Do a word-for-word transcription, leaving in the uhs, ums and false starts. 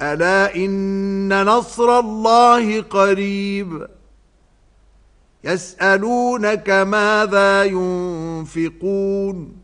ألا إن نصر الله قريب يسألونك ماذا ينفقون